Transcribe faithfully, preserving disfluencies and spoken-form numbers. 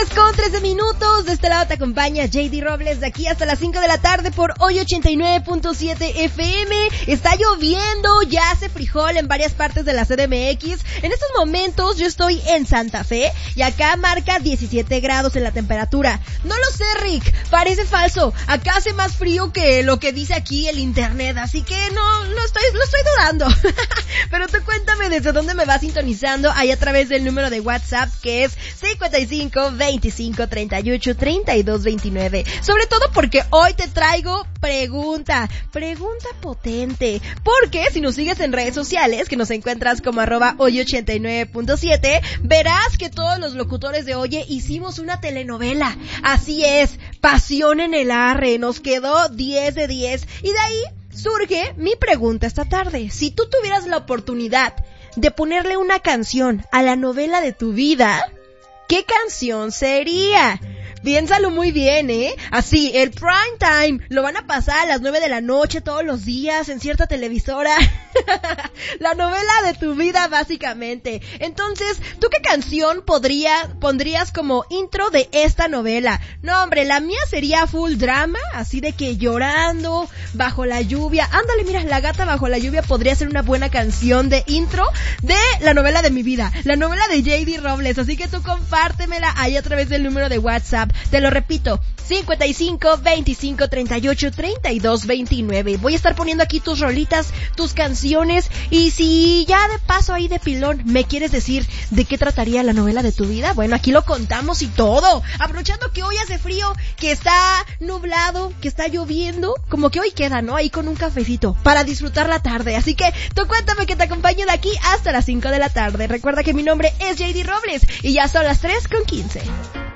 diez con trece minutos. De este lado te acompaña J D Robles, de aquí hasta las cinco de la tarde por Hoy ochenta y nueve punto siete F M. Está lloviendo, ya hace frijol en varias partes de la C D M X. En estos momentos yo estoy en Santa Fe y acá marca diecisiete grados en la temperatura. No lo sé, Rick, parece falso. Acá hace más frío que lo que dice aquí el internet, así que no, no estoy, lo estoy dudando. Pero tú cuéntame desde dónde me vas sintonizando, ahí a través del número de WhatsApp que es cincuenta y cinco, veinticinco, treinta y ocho, treinta y dos, veintinueve. Sobre todo porque hoy te traigo pregunta, pregunta potente, porque si nos sigues en redes sociales, que nos encuentras como arroba hoy ochenta y nueve punto siete, verás que todos los locutores de Oye hicimos una telenovela. Así es, Pasión en el Arre, nos quedó diez de diez, y de ahí surge mi pregunta esta tarde. Si tú tuvieras la oportunidad de ponerle una canción a la novela de tu vida, ¿qué canción sería? Piénsalo muy bien, ¿eh? Así, el prime time lo van a pasar a las nueve de la noche todos los días en cierta televisora. La novela de tu vida, básicamente. Entonces, ¿tú qué canción podría, pondrías como intro de esta novela? No, hombre, la mía sería full drama, así de que llorando, bajo la lluvia. Ándale, mira, La Gata Bajo la Lluvia podría ser una buena canción de intro de la novela de mi vida, la novela de J D Robles. Así que tú compártemela ahí a través del número de WhatsApp. Te lo repito, cincuenta y cinco, veinticinco, treinta y ocho, treinta y dos, veintinueve. Voy a estar poniendo aquí tus rolitas, tus canciones, y si ya de paso ahí de pilón me quieres decir de qué trataría la novela de tu vida, bueno, aquí lo contamos y todo. Aprovechando que hoy hace frío, que está nublado, que está lloviendo, como que hoy queda, ¿no? Ahí con un cafecito para disfrutar la tarde. Así que tú cuéntame, que te acompaño de aquí hasta las cinco de la tarde. Recuerda que mi nombre es J D Robles y ya son las tres con quince.